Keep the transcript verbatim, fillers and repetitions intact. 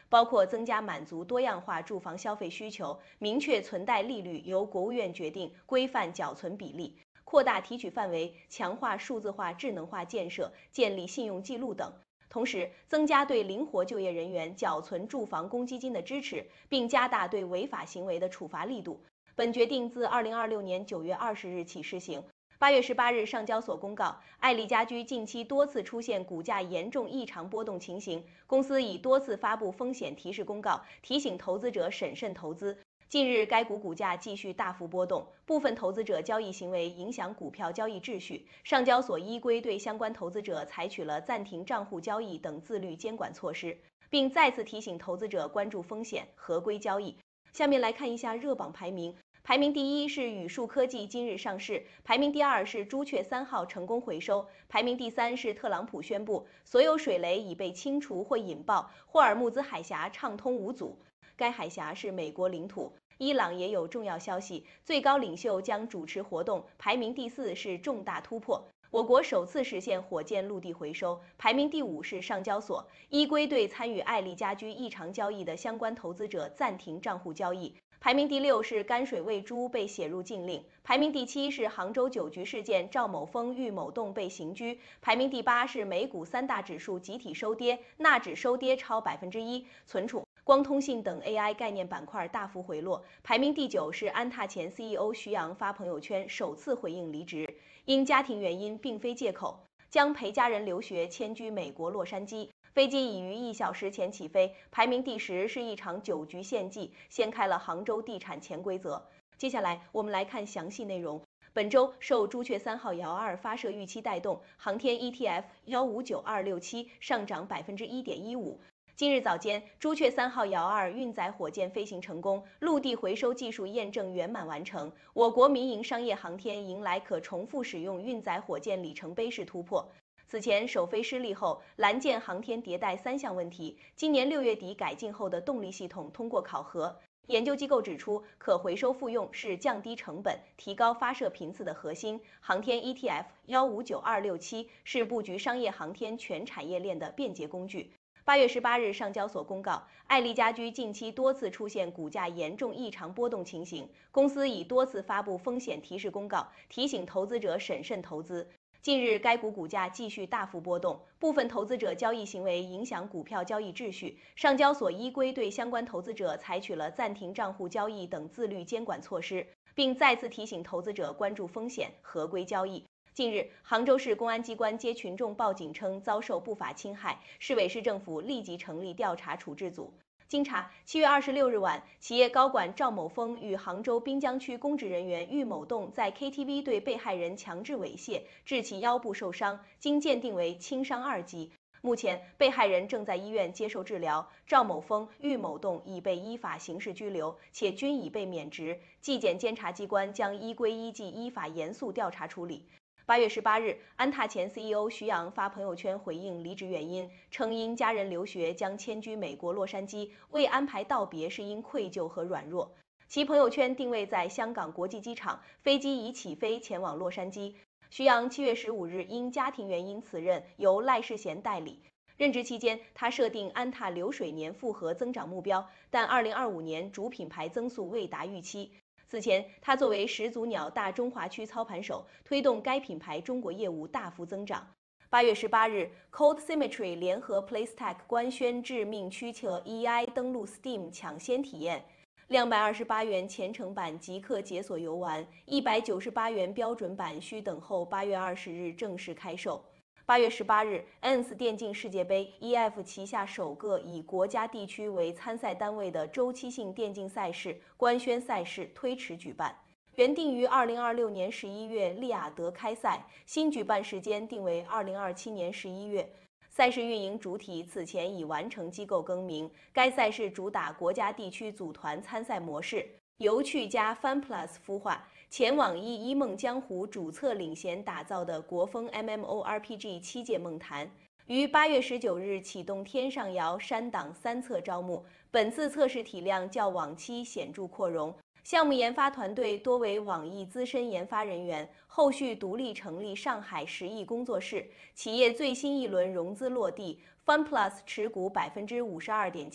包括增加满足多样化住房消费需求、明确存贷利率由国务院决定、规范缴存比例、扩大提取范围、强化数字化智能化建设、建立信用记录等。同时，增加对灵活就业人员缴存住房公积金的支持，并加大对违法行为的处罚力度。本决定自二零二六年九月二十日起施行。八月十八日，上交所公告，爱丽家居近期多次出现股价严重异常波动情形，公司已多次发布风险提示公告，提醒投资者审慎投资。近日，该股股价继续大幅波动，部分投资者交易行为影响股票交易秩序。上交所依规对相关投资者采取了暂停账户交易等自律监管措施，并再次提醒投资者关注风险，合规交易。下面来看一下热榜排名。排名第一是宇树科技今日上市，排名第二是朱雀三号成功回收，排名第三是特朗普宣布所有水雷已被清除或引爆，霍尔木兹海峡畅通无阻。该海峡是美国领土。伊朗也有重要消息，最高领袖将主持活动，排名第四是重大突破。我国首次实现火箭陆地回收，排名第五是上交所，依规对参与爱丽家居异常交易的相关投资者暂停账户交易。排名第六是甘水喂猪被写入禁令，排名第七是杭州酒局事件赵某峰、郁某栋被刑拘，排名第八是美股三大指数集体收跌，纳指收跌超百分之一，存储、光通信等 A I 概念板块大幅回落。排名第九是安踏前 C E O 徐阳发朋友圈首次回应离职，因家庭原因并非借口，将陪家人留学迁居美国洛杉矶。飞机已于一小时前起飞，排名第十是一场酒局献祭，掀开了杭州地产潜规则。接下来我们来看详细内容。本周受朱雀三号遥二发射预期带动，航天 E T F 一五九二六七上涨百分之一点一五。今日早间，朱雀三号遥二运载火箭飞行成功，陆地回收技术验证圆满完成，我国民营商业航天迎来可重复使用运载火箭里程碑式突破。此前首飞失利后，蓝箭航天迭代三项问题，今年六月底改进后的动力系统通过考核。研究机构指出，可回收复用是降低成本、提高发射频次的核心。航天 E T F 一五九二六七是布局商业航天全产业链的便捷工具。八月十八日，上交所公告，爱丽家居近期多次出现股价严重异常波动情形，公司已多次发布风险提示公告，提醒投资者审慎投资。近日，该股股价继续大幅波动，部分投资者交易行为影响股票交易秩序。上交所依规对相关投资者采取了暂停账户交易等自律监管措施，并再次提醒投资者关注风险，合规交易。近日，杭州市公安机关接群众报警称遭受不法侵害，市委市政府立即成立调查处置组。经查，七月二十六日晚，企业高管赵某峰与杭州滨江区公职人员郁某栋在 K T V 对被害人强制猥亵，致其腰部受伤，经鉴定为轻伤二级。目前，被害人正在医院接受治疗，赵某峰、郁某栋已被依法刑事拘留，且均已被免职。纪检监察机关将依规依纪依法严肃调查处理。八月十八日，安踏前 C E O 徐阳发朋友圈回应离职原因，称因家人留学将迁居美国洛杉矶，未安排道别是因愧疚和软弱。其朋友圈定位在香港国际机场，飞机已起飞前往洛杉矶。徐阳七月十五日因家庭原因辞任，由赖世贤代理。任职期间，他设定安踏流水年复合增长目标，但二零二五年主品牌增速未达预期。此前，他作为始祖鸟大中华区操盘手，推动该品牌中国业务大幅增长。八月十八日 ，Cold Symmetry 联合 PlayStack 官宣致命驱策 E I 登陆 Steam 抢先体验，两百二十八元前程版即刻解锁游玩，一百九十八元标准版需等候八月二十日正式开售。八月十八日 ，N S 电竞世界杯 E F 旗下首个以国家地区为参赛单位的周期性电竞赛事官宣赛事推迟举办，原定于二零二六年十一月利雅得开赛，新举办时间定为二零二七年十一月。赛事运营主体此前已完成机构更名，该赛事主打国家地区组团参赛模式，由趣加 FunPlus 孵化。前网易一梦江湖主策领衔打造的国风 M M O R P G 七界梦坛，于八月十九日启动天上遥山档三测招募，本次测试体量较往期显著扩容。项目研发团队多为网易资深研发人员，后续独立成立上海十亿工作室。企业最新一轮融资落地 ，FunPlus 持股百分之五十二点七。